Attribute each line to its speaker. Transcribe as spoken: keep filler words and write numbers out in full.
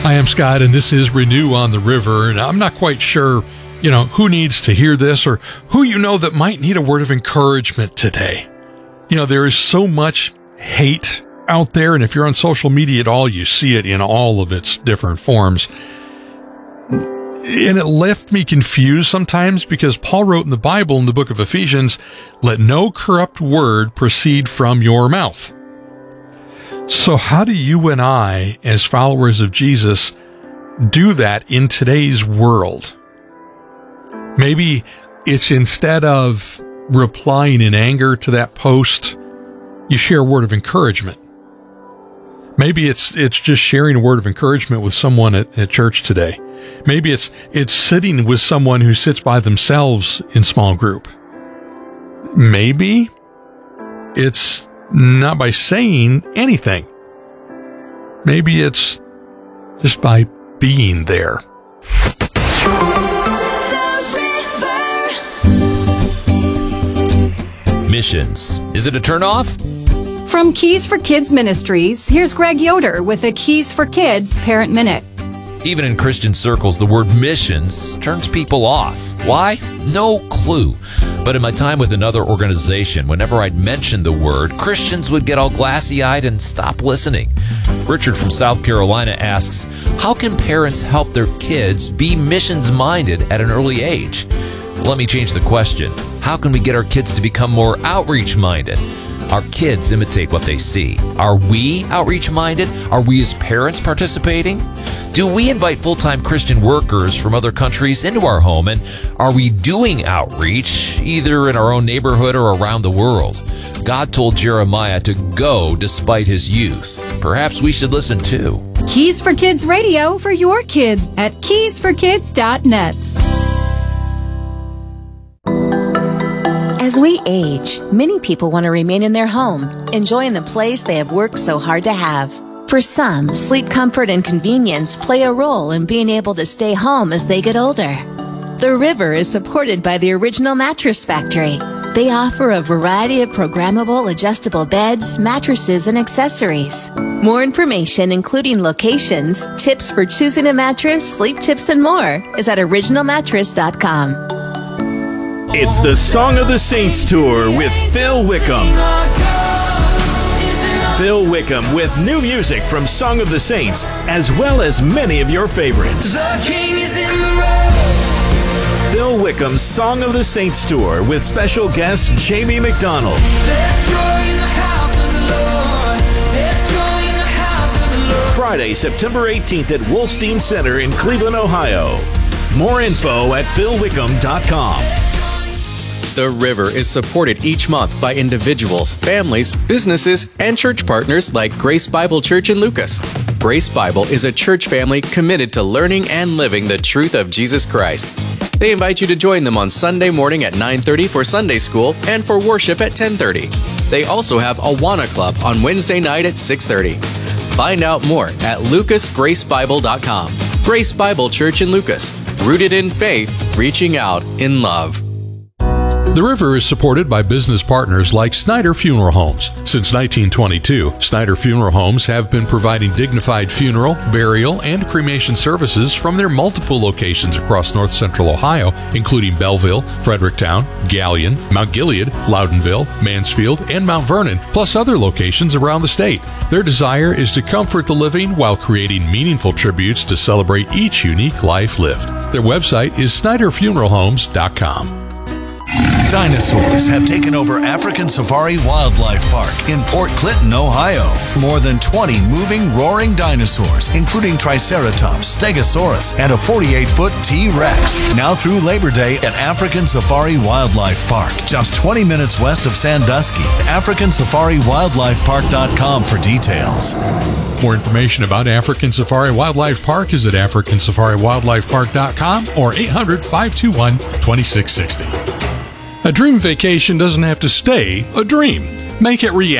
Speaker 1: Hi, I'm Scott, and this is Renew on the River, and I'm not quite sure, you know, who needs to hear this or who you know that might need a word of encouragement today. You know, there is so much hate out there, and if you're on social media at all, you see it in all of its different forms. And it left me confused sometimes because Paul wrote in the Bible in the book of Ephesians, "Let no corrupt word proceed from your mouth." So how do you and I, as followers of Jesus, do that in today's world? Maybe it's instead of replying in anger to that post, you share a word of encouragement. Maybe it's it's just sharing a word of encouragement with someone at, at church today. Maybe it's it's sitting with someone who sits by themselves in small group. Maybe it's not by saying anything. Maybe it's just by being there.
Speaker 2: Missions. Is it a turnoff?
Speaker 3: From Keys for Kids Ministries, here's Greg Yoder with a Keys for Kids Parent Minute.
Speaker 2: Even in Christian circles, the word missions turns people off. Why? No clue. But in my time with another organization, whenever I'd mention the word, Christians would get all glassy-eyed and stop listening. Richard from South Carolina asks, how can parents help their kids be missions-minded at an early age? Let me change the question. How can we get our kids to become more outreach-minded? Our kids imitate what they see. Are we outreach-minded? Are we as parents participating? Do we invite full-time Christian workers from other countries into our home? And are we doing outreach either in our own neighborhood or around the world? God told Jeremiah to go despite his youth. Perhaps we should listen too.
Speaker 3: Keys for Kids Radio for your kids at keys for kids dot net.
Speaker 4: As we age, many people want to remain in their home, enjoying the place they have worked so hard to have. For some, sleep comfort and convenience play a role in being able to stay home as they get older. The River is supported by the Original Mattress Factory. They offer a variety of programmable adjustable beds, mattresses, and accessories. More information, including locations, tips for choosing a mattress, sleep tips, and more, is at original mattress dot com.
Speaker 5: It's the Song of the Saints Tour with Phil Wickham. Phil Wickham with new music from Song of the Saints, as well as many of your favorites.
Speaker 6: The King is in the road.
Speaker 5: Phil Wickham's Song of the Saints Tour with special guest Jamie McDonald.
Speaker 6: There's joy in the house of the Lord. There's joy in the house of the Lord.
Speaker 5: Friday, September eighteenth at Wolstein Center in Cleveland, Ohio. More info at phil wickham dot com.
Speaker 7: The River is supported each month by individuals, families, businesses, and church partners like Grace Bible Church in Lucas. Grace Bible is a church family committed to learning and living the truth of Jesus Christ. They invite you to join them on Sunday morning at nine thirty for Sunday school and for worship at ten thirty. They also have Awana Club on Wednesday night at six thirty. Find out more at lucas grace bible dot com. Grace Bible Church in Lucas, rooted in faith, reaching out in love.
Speaker 1: The River is supported by business partners like Snyder Funeral Homes. Since nineteen twenty-two, Snyder Funeral Homes have been providing dignified funeral, burial, and cremation services from their multiple locations across north central Ohio, including Belleville, Fredericktown, Galion, Mount Gilead, Loudonville, Mansfield, and Mount Vernon, plus other locations around the state. Their desire is to comfort the living while creating meaningful tributes to celebrate each unique life lived. Their website is snyder funeral homes dot com.
Speaker 8: Dinosaurs have taken over African Safari Wildlife Park in Port Clinton, Ohio. More than twenty moving, roaring dinosaurs, including Triceratops, Stegosaurus, and a forty-eight foot T-Rex. Now through Labor Day at African Safari Wildlife Park, just twenty minutes west of Sandusky. african safari wildlife park dot com for details.
Speaker 1: More information about African Safari Wildlife Park is at african safari wildlife park dot com or eight hundred, five two one, two six six zero. A dream vacation doesn't have to stay a dream. Make it reality.